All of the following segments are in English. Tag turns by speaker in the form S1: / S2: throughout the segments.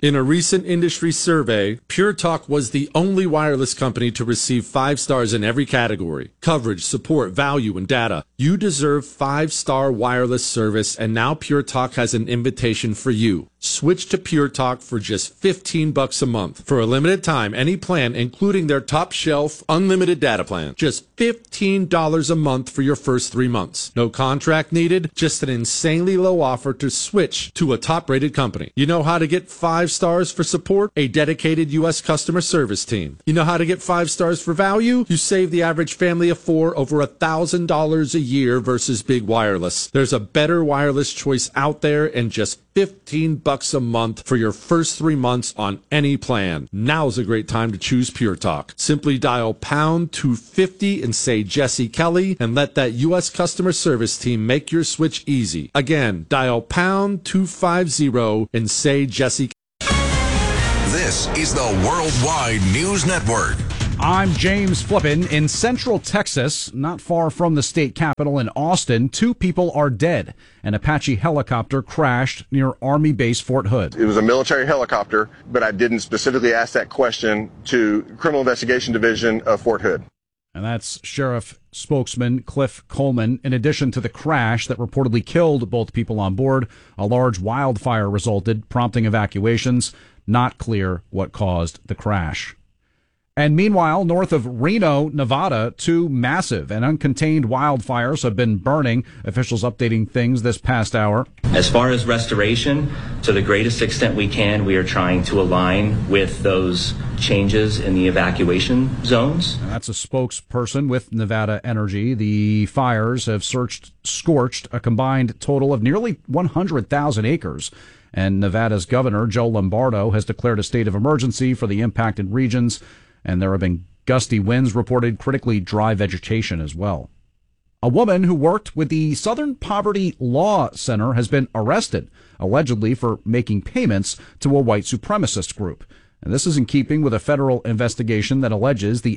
S1: In a recent industry survey, Pure Talk was the only wireless company to receive 5 stars in every category: coverage, support, value, and data. You deserve 5-star wireless service, and now Pure Talk has an invitation for you. Switch to Pure Talk for just $15 a month. For a limited time, any plan, including their top shelf unlimited data plan. Just $15 a month for your first 3 months. No contract needed, just an insanely low offer to switch to a top-rated company. You know how to get 5 stars for support? A dedicated U.S. customer service team. You know how to get 5 stars for value? You save the average family of 4 over $1,000 a year versus big wireless. There's a better wireless choice out there, and just $15 a month for your first 3 months on any plan. Now's a great time to choose Pure Talk. Simply dial pound 250 and say Jesse Kelly, and let that U.S. customer service team make your switch easy. Again, dial pound 250 and say Jesse Kelly.
S2: This is the Worldwide News Network.
S3: I'm James Flippin. In central Texas, not far from the state capital in Austin, 2 people are dead. An Apache helicopter crashed near Army Base Fort Hood.
S4: It was a military helicopter, but I didn't specifically ask that question to Criminal Investigation Division of Fort Hood.
S3: And that's Sheriff spokesman Cliff Coleman. In addition to the crash that reportedly killed both people on board, a large wildfire resulted, prompting evacuations. Not clear what caused the crash. And meanwhile, north of Reno, Nevada, 2 massive and uncontained wildfires have been burning. Officials updating things this past hour.
S5: As far as restoration, to the greatest extent we can, we are trying to align with those changes in the evacuation zones.
S3: And that's a spokesperson with Nevada Energy. The fires have scorched a combined total of nearly 100,000 acres. And Nevada's governor, Joe Lombardo, has declared a state of emergency for the impacted regions. And there have been gusty winds reported, critically dry vegetation as well. A woman who worked with the Southern Poverty Law Center has been arrested, allegedly for making payments to a white supremacist group. And this is in keeping with a federal investigation that alleges the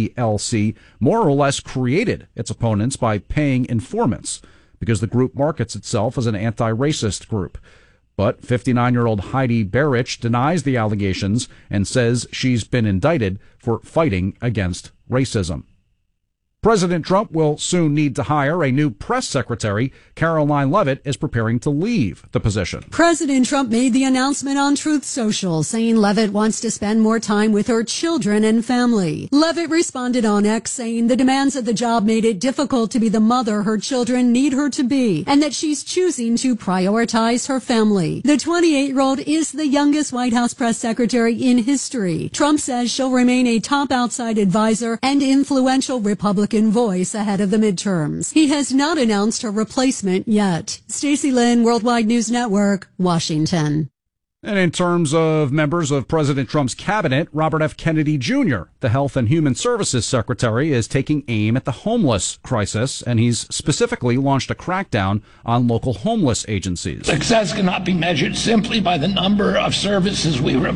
S3: SPLC more or less created its opponents by paying informants, because the group markets itself as an anti-racist group. But 59-year-old Heidi Berich denies the allegations and says she's been indicted for fighting against racism. President Trump will soon need to hire a new press secretary. Caroline Leavitt is preparing to leave the position.
S6: President Trump made the announcement on Truth Social, saying Leavitt wants to spend more time with her children and family. Leavitt responded on X, saying the demands of the job made it difficult to be the mother her children need her to be, and that she's choosing to prioritize her family. The 28-year-old is the youngest White House press secretary in history. Trump says she'll remain a top outside advisor and influential Republican voice ahead of the midterms. He has not announced her replacement yet. Stacey Lynn, Worldwide News Network, Washington.
S3: And in terms of members of President Trump's cabinet, Robert F. Kennedy Jr., the Health and Human Services Secretary, is taking aim at the homeless crisis, and he's specifically launched a crackdown on local homeless agencies.
S7: Success cannot be measured simply by the number of services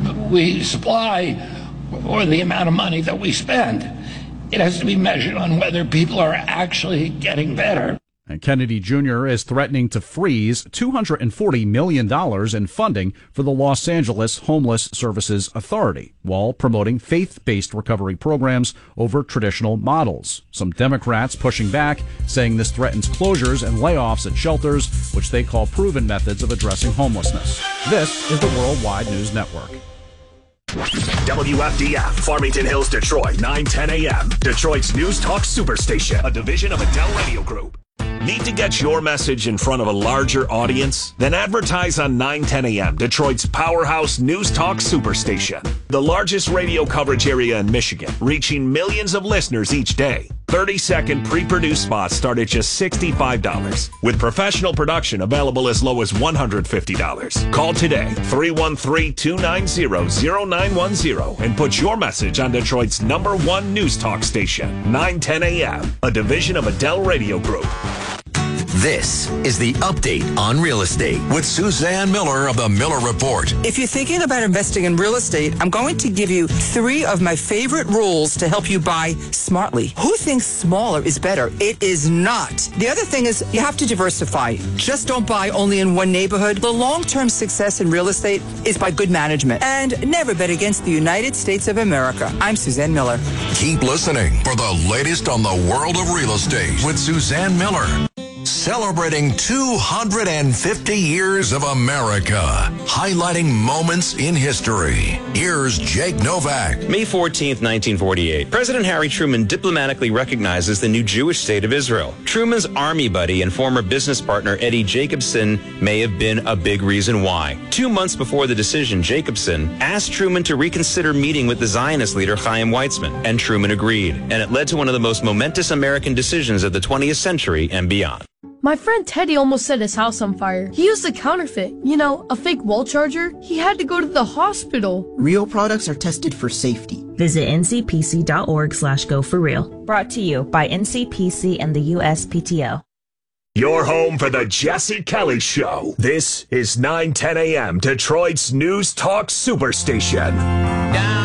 S7: we supply or the amount of money that we spend. It has to be measured on whether people are actually getting better.
S3: And Kennedy Jr. is threatening to freeze $240 million in funding for the Los Angeles Homeless Services Authority, while promoting faith-based recovery programs over traditional models. Some Democrats pushing back, saying this threatens closures and layoffs at shelters, which they call proven methods of addressing homelessness. This is the Worldwide News Network.
S8: WFDF, Farmington Hills, Detroit, 9:10 a.m. Detroit's News Talk Superstation, a division of Adele Radio Group. Need to get your message in front of a larger audience? Then advertise on 9:10 a.m., Detroit's powerhouse News Talk Superstation. The largest radio coverage area in Michigan, reaching millions of listeners each day. 30-second pre-produced spots start at just $65, with professional production available as low as $150. Call today, 313-290-0910, and put your message on Detroit's #1 News Talk station, 9:10 a.m., a division of Adele Radio Group.
S2: This is the Update on Real Estate with Suzanne Miller of the Miller Report.
S9: If you're thinking about investing in real estate, I'm going to give you 3 of my favorite rules to help you buy smartly. Who thinks smaller is better? It is not. The other thing is you have to diversify. Just don't buy only in one neighborhood. The long-term success in real estate is by good management. And never bet against the United States of America. I'm Suzanne Miller.
S2: Keep listening for the latest on the world of real estate with Suzanne Miller. Celebrating 250 years of America, highlighting moments in history. Here's Jake Novak.
S10: May 14th, 1948. President Harry Truman diplomatically recognizes the new Jewish state of Israel. Truman's army buddy and former business partner Eddie Jacobson may have been a big reason why. 2 months before the decision, Jacobson asked Truman to reconsider meeting with the Zionist leader Chaim Weizmann, and Truman agreed. And it led to one of the most momentous American decisions of the 20th century and beyond.
S11: My friend Teddy almost set his house on fire. He used a counterfeit, a fake wall charger. He had to go to the hospital.
S12: Real products are tested for safety.
S13: Visit ncpc.org/go4real. Brought to you by NCPC and the USPTO.
S8: Your home for the Jesse Kelly Show. This is 910 a.m. Detroit's News Talk Superstation.